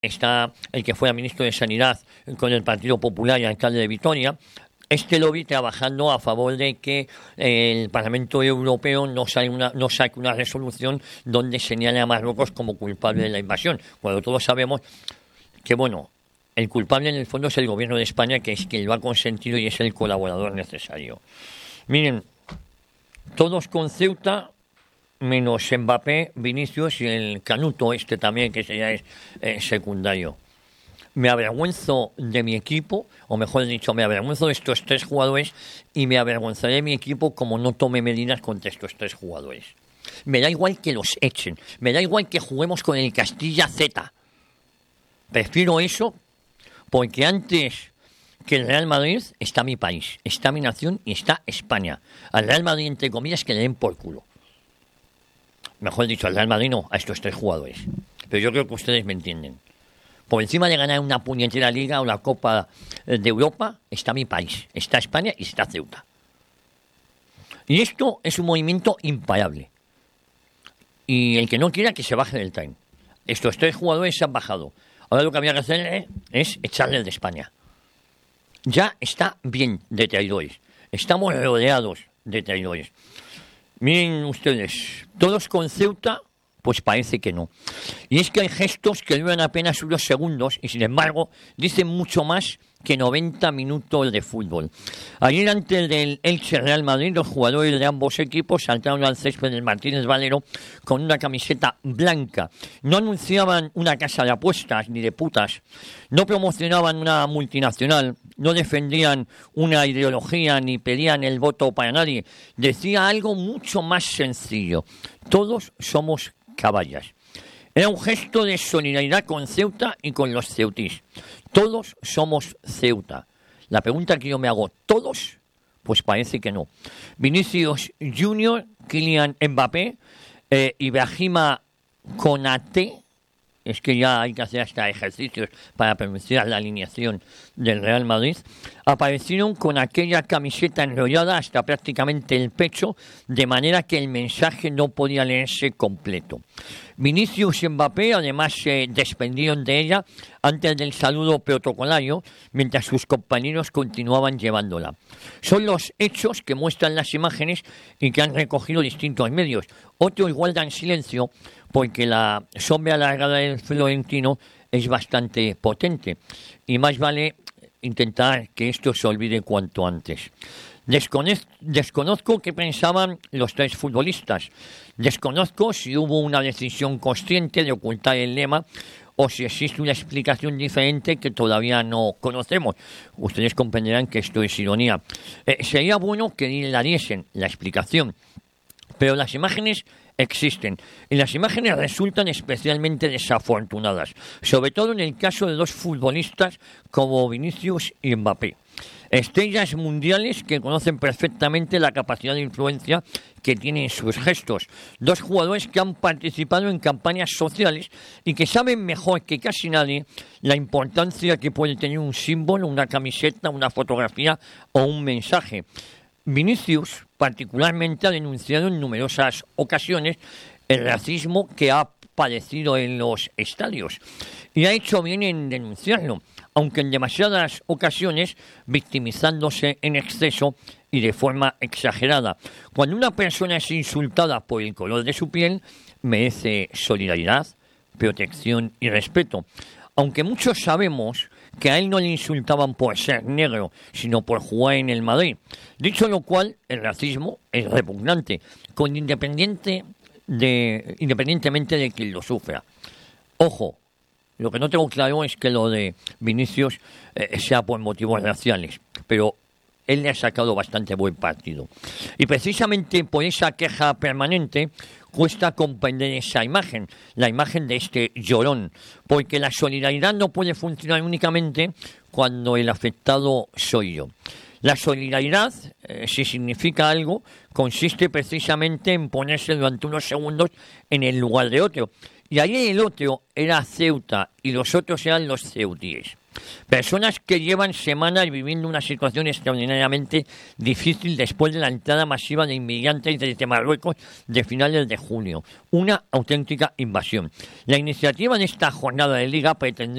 está el que fuera ministro de Sanidad con el Partido Popular y alcalde de Vitoria. Este lobby trabajando a favor de que el Parlamento Europeo no saque una resolución donde señale a Marruecos como culpable de la invasión, cuando todos sabemos que, bueno, el culpable en el fondo es el gobierno de España, que es quien lo ha consentido y es el colaborador necesario. Miren, todos con Ceuta, menos Mbappé, Vinicius y el Canuto este también, que ya es secundario. Me avergüenzo de mi equipo, o mejor dicho, me avergüenzo de estos tres jugadores y me avergonzaré de mi equipo como no tome medidas contra estos tres jugadores. Me da igual que los echen, me da igual que juguemos con el Castilla Z. Prefiero eso porque antes que el Real Madrid está mi país, está mi nación y está España. Al Real Madrid, entre comillas, que le den por culo. Mejor dicho, al Real Madrid no, a estos tres jugadores. Pero yo creo que ustedes me entienden. Por encima de ganar una puñetera liga o la Copa de Europa, está mi país, está España y está Ceuta. Y esto es un movimiento imparable. Y el que no quiera que se baje del tren. Estos tres jugadores se han bajado. Ahora lo que había que hacer es echarle de España. Ya está bien de traidores. Estamos rodeados de traidores. Miren ustedes, todos con Ceuta, pues parece que no. Y es que hay gestos que duran apenas unos segundos y, sin embargo, dicen mucho más que 90 minutos de fútbol. Ayer, antes del Elche Real Madrid, los jugadores de ambos equipos saltaron al césped del Martínez Valero con una camiseta blanca. No anunciaban una casa de apuestas ni de putas. No promocionaban una multinacional. No defendían una ideología ni pedían el voto para nadie. Decía algo mucho más sencillo. Todos somos caballas. Era un gesto de solidaridad con Ceuta y con los ceutís. Todos somos Ceuta. La pregunta que yo me hago, ¿todos? Pues parece que no. Vinicius Junior, Kylian Mbappé, Ibrahima Konaté, es que ya hay que hacer hasta ejercicios para pronunciar la alineación del Real Madrid, aparecieron con aquella camiseta enrollada hasta prácticamente el pecho, de manera que el mensaje no podía leerse completo. Vinicius y Mbappé además se desprendieron de ella antes del saludo protocolario, mientras sus compañeros continuaban llevándola. Son los hechos que muestran las imágenes y que han recogido distintos medios. Otros guardan silencio porque la sombra alargada del florentino es bastante potente y más vale intentar que esto se olvide cuanto antes. Desconozco qué pensaban los tres futbolistas. Desconozco si hubo una decisión consciente de ocultar el lema o si existe una explicación diferente que todavía no conocemos. Ustedes comprenderán que esto es ironía. Sería bueno que la diesen la explicación, pero las imágenes existen y las imágenes resultan especialmente desafortunadas, sobre todo en el caso de dos futbolistas como Vinicius y Mbappé. Estrellas mundiales que conocen perfectamente la capacidad de influencia que tienen sus gestos. Dos jugadores que han participado en campañas sociales y que saben mejor que casi nadie la importancia que puede tener un símbolo, una camiseta, una fotografía o un mensaje. Vinicius, particularmente, ha denunciado en numerosas ocasiones el racismo que ha padecido en los estadios y ha hecho bien en denunciarlo, aunque en demasiadas ocasiones victimizándose en exceso y de forma exagerada. Cuando una persona es insultada por el color de su piel, merece solidaridad, protección y respeto. Aunque muchos sabemos que a él no le insultaban por ser negro, sino por jugar en el Madrid. Dicho lo cual, el racismo es repugnante, independientemente de quien lo sufra. Ojo, lo que no tengo claro es que lo de Vinicius sea por motivos raciales, pero él le ha sacado bastante buen partido. Y precisamente por esa queja permanente cuesta comprender esa imagen, la imagen de este llorón, porque la solidaridad no puede funcionar únicamente cuando el afectado soy yo. La solidaridad, si significa algo, consiste precisamente en ponerse durante unos segundos en el lugar de otro. y allí el otro era Ceuta y los otros eran los ceutíes. Personas que llevan semanas viviendo una situación extraordinariamente difícil después de la entrada masiva de inmigrantes desde Marruecos de finales de junio. Una auténtica invasión. La iniciativa de esta jornada de Liga pretendía